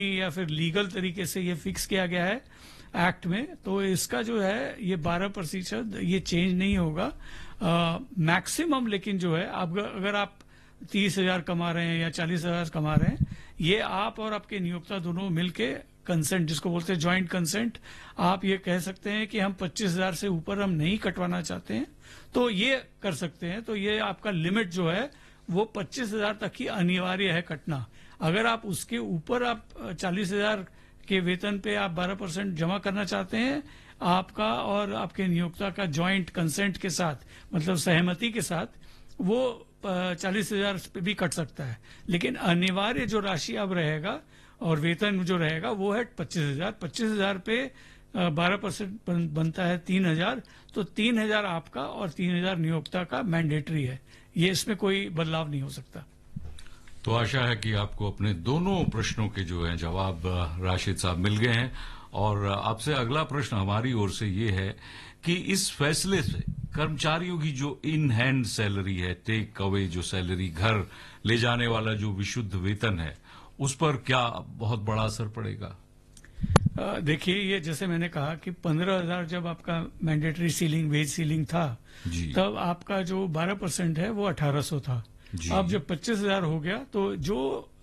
या फिर लीगल तरीके से ये फिक्स किया गया है एक्ट में, तो इसका जो है ये 12% ये चेंज नहीं होगा मैक्सिमम। लेकिन जो है अगर आप 30,000 कमा रहे हैं या 40,000 कमा रहे हैं, ये आप और आपके नियोक्ता दोनों मिलके कंसेंट, जिसको बोलते हैं ज्वाइंट कंसेंट, आप ये कह सकते हैं कि हम 25,000 से ऊपर हम नहीं कटवाना चाहते हैं, तो ये कर सकते हैं। तो ये आपका लिमिट जो है वो 25,000 तक ही अनिवार्य है कटना। अगर आप उसके ऊपर आप 40,000 के वेतन पे आप 12% जमा करना चाहते हैं, आपका और आपके नियोक्ता का ज्वाइंट कंसेंट के साथ, मतलब सहमति के साथ, वो 40,000 पे भी कट सकता है। लेकिन अनिवार्य जो राशि अब रहेगा और वेतन जो रहेगा वो है 25,000। 25,000 पे 12% बनता है 3,000, तो 3,000 आपका और 3,000 नियोक्ता का मैंडेटरी है। ये इसमें कोई बदलाव नहीं हो सकता। तो आशा है कि आपको अपने दोनों प्रश्नों के जो है जवाब राशिद साहब मिल गए हैं। और आपसे अगला प्रश्न हमारी ओर से ये है कि इस फैसले से कर्मचारियों की जो इन हैंड सैलरी है, टेक अवे जो सैलरी, घर ले जाने वाला जो विशुद्ध वेतन है, उस पर क्या बहुत बड़ा असर पड़ेगा? देखिए, ये जैसे मैंने कहा कि 15,000 जब आपका मैंडेटरी सीलिंग, वेज सीलिंग था, तब आपका जो 12% है वो 1,800 था। अब जब 25,000 हो गया, तो जो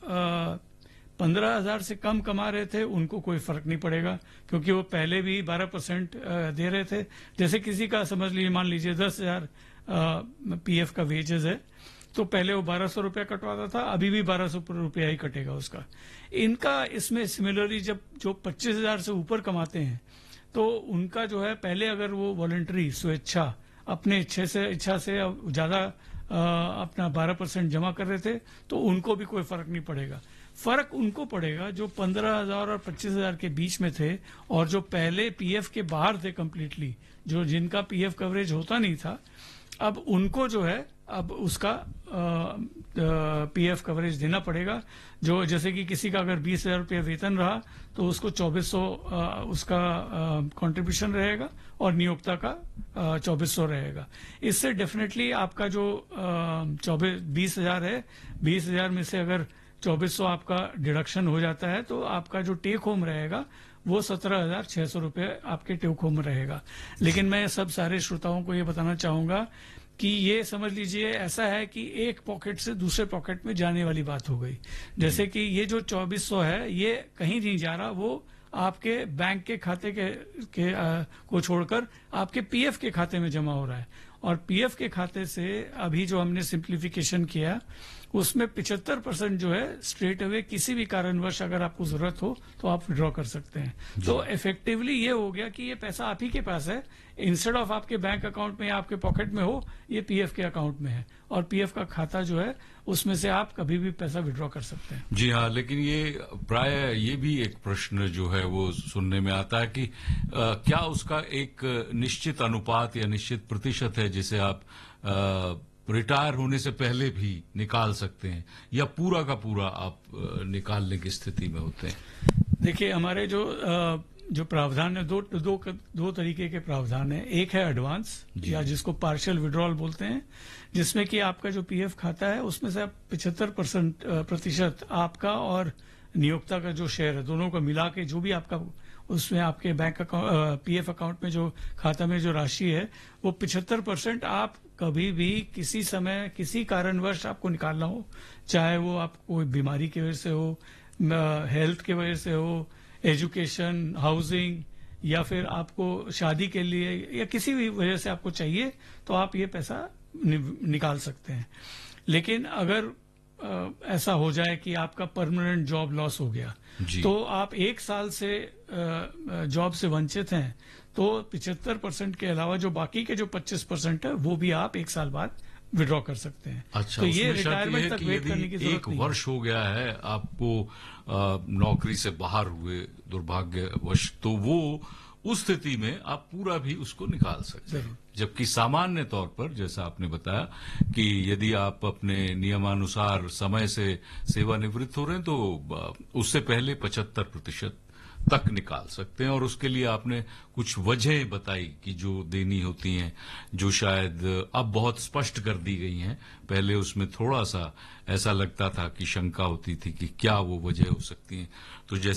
15,000 से कम कमा रहे थे उनको कोई फर्क नहीं पड़ेगा, क्योंकि वो पहले भी 12% दे रहे थे। जैसे किसी का समझ लीजिए, मान लीजिए 10,000 पीएफ का वेजेस है, तो पहले वो 1,200 रुपया कटवाता था, अभी भी 1,200 रुपया ही कटेगा उसका। इनका इसमें सिमिलरली जब जो 25,000 से ऊपर कमाते हैं, तो उनका जो है, पहले अगर वो वॉलंटरी स्वेच्छा अपने इच्छा से ज्यादा अपना 12% जमा कर रहे थे, तो उनको भी कोई फर्क नहीं पड़ेगा। फर्क उनको पड़ेगा जो 15,000 और 25,000 के बीच में थे और जो पहले पीएफ के बाहर थे कंप्लीटली, जो जिनका पीएफ कवरेज होता नहीं था, अब उनको जो है अब उसका पीएफ कवरेज देना पड़ेगा। जो जैसे कि किसी का अगर 20,000 रुपया वेतन रहा, तो उसको 2,400 उसका कंट्रीब्यूशन रहेगा और नियोक्ता का 2,400 रहेगा। इससे डेफिनेटली आपका जो 20,000 है, 20,000 में से अगर 2,400 आपका डिडक्शन हो जाता है, तो आपका जो टेक होम रहेगा वो 17,600 रुपये आपके टेक होम रहेगा। लेकिन मैं सब सारे श्रोताओं को ये बताना चाहूंगा कि ये समझ लीजिए ऐसा है कि एक पॉकेट से दूसरे पॉकेट में जाने वाली बात हो गई। जैसे कि ये जो 2,400 है, ये कहीं नहीं जा रहा, वो आपके बैंक के खाते को छोड़कर आपके पीएफ के खाते में जमा हो रहा है। और पीएफ के खाते से अभी जो हमने सिंप्लीफिकेशन किया, उसमें 75% जो है स्ट्रेट अवे किसी भी कारणवश अगर आपको जरूरत हो तो आप विड्रॉ कर सकते हैं। तो इफेक्टिवली ये हो गया कि ये पैसा आप ही के पास है, इंस्टेड ऑफ आपके बैंक अकाउंट में या आपके पॉकेट में हो, ये पीएफ के अकाउंट में है, और पीएफ का खाता जो है उसमें से आप कभी भी पैसा विड्रॉ कर सकते हैं। जी हाँ, लेकिन ये प्राय ये भी एक प्रश्न जो है वो सुनने में आता है कि क्या उसका एक निश्चित अनुपात या निश्चित प्रतिशत है जिसे आप रिटायर होने से पहले भी निकाल सकते हैं, या पूरा का पूरा आप निकालने की स्थिति में होते हैं? देखिए, हमारे जो प्रावधान है, दो तरीके के प्रावधान है। एक है एडवांस, या जिसको पार्शियल विड्रॉल बोलते हैं, जिसमें कि आपका जो पीएफ खाता है उसमें से 75% आपका और नियोक्ता का जो शेयर है, दोनों को मिला के जो भी आपका उसमें आपके बैंक अकाउंट, पीएफ अकाउंट में जो खाता में जो राशि है, वो 75% आप कभी भी किसी समय किसी कारणवश आपको निकालना हो, चाहे वो आपको कोई बीमारी की वजह से हो, हेल्थ की वजह से हो, एजुकेशन, हाउसिंग, या फिर आपको शादी के लिए या किसी भी वजह से आपको चाहिए, तो आप ये पैसा निकाल सकते हैं। लेकिन अगर ऐसा हो जाए कि आपका परमानेंट जॉब लॉस हो गया, तो आप 1 साल से जॉब से वंचित हैं, तो 75% के अलावा जो बाकी के जो 25% है, वो भी आप 1 साल बाद विड्रॉ कर सकते हैं। अच्छा, तो ये रिटायरमेंट तक वेट करने की जरूरत नहीं है। 1 वर्ष हो गया है आपको नौकरी से बाहर हुए दुर्भाग्यवश, तो वो उस स्थिति में आप पूरा भी उसको निकाल सकते हैं। जबकि सामान्य तौर पर, जैसा आपने बताया कि यदि आप अपने नियमानुसार समय से सेवानिवृत्त हो रहे हैं, तो उससे पहले 75% तक निकाल सकते हैं। और उसके लिए आपने कुछ वजह बताई कि जो देनी होती हैं, जो शायद अब बहुत स्पष्ट कर दी गई हैं। पहले उसमें थोड़ा सा ऐसा लगता था कि शंका होती थी कि क्या वो वजह हो सकती हैं। तो जैसे